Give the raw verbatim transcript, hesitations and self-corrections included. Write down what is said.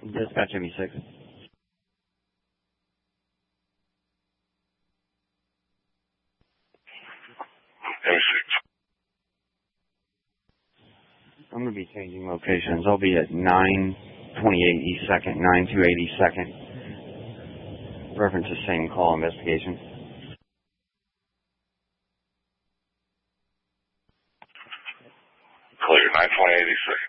Dispatch M E six. I'm going to be changing locations. I'll be at nine twenty-eight East second, nine two eight East second. Reference the same call investigation. Clear, nine twenty-eight East second.